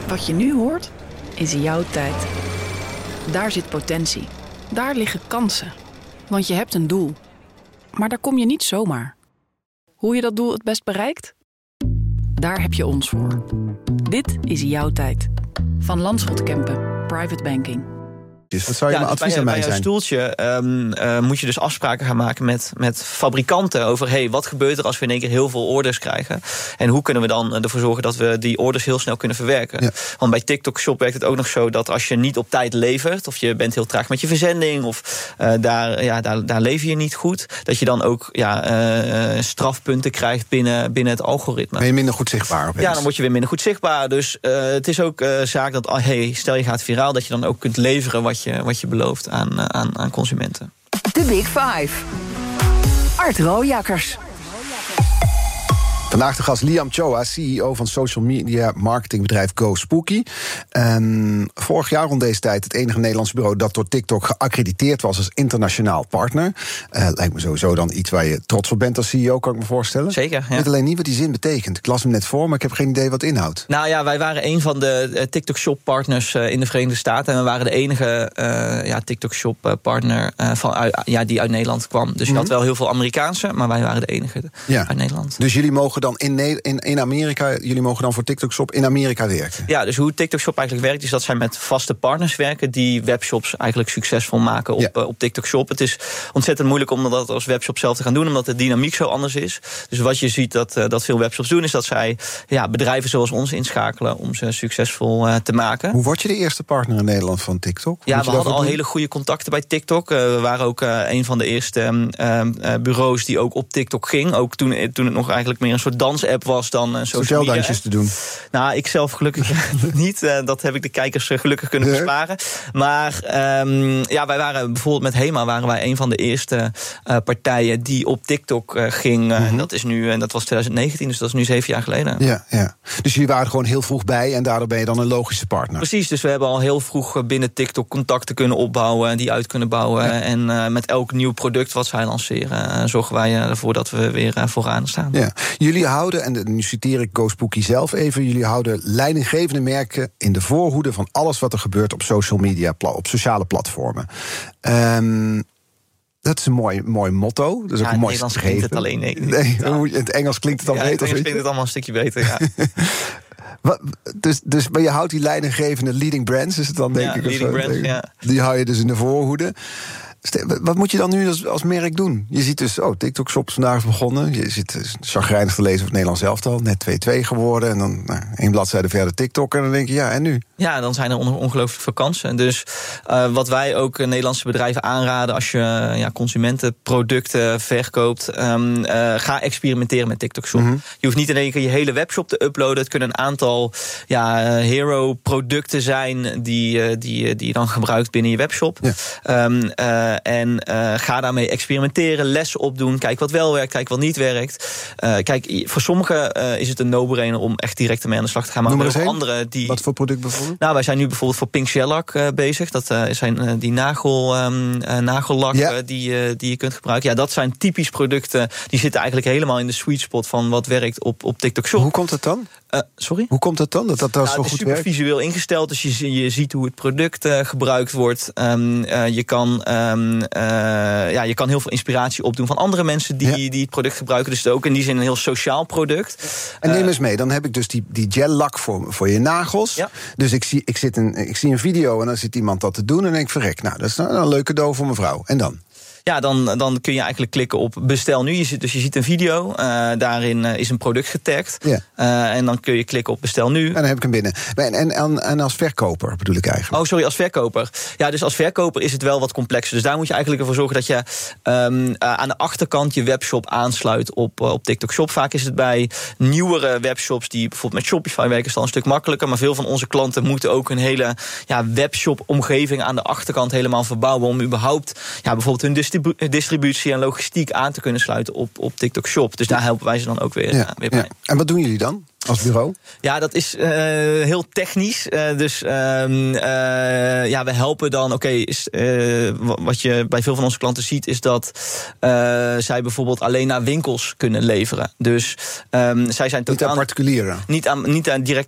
Wat je nu hoort, is jouw tijd. Daar zit potentie. Daar liggen kansen. Want je hebt een doel. Maar daar kom je niet zomaar. Hoe je dat doel het best bereikt? Daar heb je ons voor. Dit is jouw tijd. Van Landschot Kempen, Private Banking. Wat zou je mijn advies aan mij zijn? Bij jouw stoeltje moet je dus afspraken gaan maken met fabrikanten over wat gebeurt er als we in één keer heel veel orders krijgen. En hoe kunnen we dan ervoor zorgen dat we die orders heel snel kunnen verwerken. Ja. Want bij TikTok Shop werkt het ook nog zo dat als je niet op tijd levert, of je bent heel traag met je verzending, of daar lever je niet goed, dat je dan ook strafpunten krijgt binnen het algoritme. Ben je minder goed zichtbaar opeens? Ja, dan word je weer minder goed zichtbaar. Dus het is ook zaak dat, stel je gaat viraal, dat je dan ook kunt leveren wat je belooft aan consumenten. De Big Five. Art Rooijakkers. Vandaag de gast Liam Choa, CEO van social media marketingbedrijf GoSpooky. Vorig jaar rond deze tijd het enige Nederlands bureau dat door TikTok geaccrediteerd was als internationaal partner. Lijkt me sowieso dan iets waar je trots op bent als CEO, kan ik me voorstellen. Zeker, ja. Ik weet alleen niet wat die zin betekent. Ik las hem net voor, maar ik heb geen idee wat het inhoudt. Nou ja, wij waren een van de TikTok Shop partners in de Verenigde Staten. En we waren de enige TikTok Shop partner die uit Nederland kwam. Dus je had wel heel veel Amerikaanse, maar wij waren de enige uit Nederland. Dus jullie mogen dan in Amerika, jullie mogen dan voor TikTok Shop in Amerika werken? Ja, dus hoe TikTok Shop eigenlijk werkt, is dat zij met vaste partners werken die webshops eigenlijk succesvol maken op TikTok Shop. Het is ontzettend moeilijk om dat als webshop zelf te gaan doen, omdat de dynamiek zo anders is. Dus wat je ziet dat veel webshops doen, is dat zij bedrijven zoals ons inschakelen om ze succesvol te maken. Hoe word je de eerste partner in Nederland van TikTok? Ja, we hadden al hele goede contacten bij TikTok. We waren ook een van de eerste bureaus die ook op TikTok ging. Ook toen het nog eigenlijk meer een soort dansapp was dan social media. Verteldansjes te doen. Nou, ik zelf gelukkig niet. Dat heb ik de kijkers gelukkig kunnen besparen. Maar wij waren bijvoorbeeld met HEMA waren wij een van de eerste partijen die op TikTok ging. Dat is nu, en dat was 2019, dus dat is nu 7 jaar geleden. Ja. Dus jullie waren gewoon heel vroeg bij en daardoor ben je dan een logische partner. Precies, dus we hebben al heel vroeg binnen TikTok contacten kunnen opbouwen, die uit kunnen bouwen. Ja. En met elk nieuw product wat zij lanceren, zorgen wij ervoor dat we weer vooraan staan. Ja. Jullie houden, en nu citeer ik GoSpooky zelf even, jullie houden leidinggevende merken in de voorhoede van alles wat er gebeurt op social media, op sociale platformen. Dat is een mooi motto. Dat is ook een mooi Nederlands klinkt het alleen. Nee, in het Engels klinkt het al beter. In het Engels klinkt het allemaal een stukje beter, ja. Maar je houdt die leidinggevende leading brands, is het dan, denk ik? Leading brands, ja. Die hou je dus in de voorhoede. Wat moet je dan nu als merk doen? Je ziet dus, TikTok Shop is vandaag begonnen. Je zit chagrijnig te lezen op het Nederlands elftal. Net 2-2 geworden. En dan 1 bladzijde verder TikTok. En dan denk je, en nu? Ja, dan zijn er ongelooflijk veel kansen. Dus wat wij ook Nederlandse bedrijven aanraden, als je consumentenproducten verkoopt, ga experimenteren met TikTok Shop. Mm-hmm. Je hoeft niet in één keer je hele webshop te uploaden. Het kunnen een aantal hero producten zijn die je dan gebruikt binnen je webshop. Ja. En ga daarmee experimenteren, lessen opdoen. Kijk wat wel werkt, kijk wat niet werkt. Kijk, voor sommigen is het een no-brainer om echt direct ermee aan de slag te gaan. Maar er zijn anderen die. Wat voor product bijvoorbeeld? Nou, wij zijn nu bijvoorbeeld voor Pink Shellac bezig. Dat zijn die nagellak die je kunt gebruiken. Ja, dat zijn typisch producten. Die zitten eigenlijk helemaal in de sweet spot van wat werkt op TikTok Shop. Hoe komt het dan? Sorry? Hoe komt het dan dat zo goed werkt? Het is super visueel ingesteld, dus je ziet hoe het product gebruikt wordt. Je kan heel veel inspiratie opdoen van andere mensen die het product gebruiken. Dus het is ook in die zin een heel sociaal product. En neem eens mee, dan heb ik dus die gel-lak voor je nagels. Ja. Dus ik zie een video en dan zit iemand dat te doen en dan denk ik, verrek, dat is een leuk cadeau voor mevrouw. En dan? Ja, dan kun je eigenlijk klikken op bestel nu. Je ziet een video, daarin is een product getagd. Ja. En dan kun je klikken op bestel nu. En dan heb ik hem binnen. En als verkoper bedoel ik eigenlijk. Oh, sorry, als verkoper. Ja, dus als verkoper is het wel wat complexer. Dus daar moet je eigenlijk ervoor zorgen dat je aan de achterkant je webshop aansluit op TikTok Shop. Vaak is het bij nieuwere webshops die bijvoorbeeld met Shopify werken, is al een stuk makkelijker. Maar veel van onze klanten moeten ook een hele webshop-omgeving aan de achterkant helemaal verbouwen om überhaupt bijvoorbeeld hun distributie en logistiek aan te kunnen sluiten op TikTok Shop. Dus daar helpen wij ze dan ook weer bij. Ja. En wat doen jullie dan als bureau? Ja, dat is heel technisch. Dus we helpen dan. Wat je bij veel van onze klanten ziet, is dat zij bijvoorbeeld alleen naar winkels kunnen leveren. Dus zij zijn totaal niet aan particulieren. Niet aan direct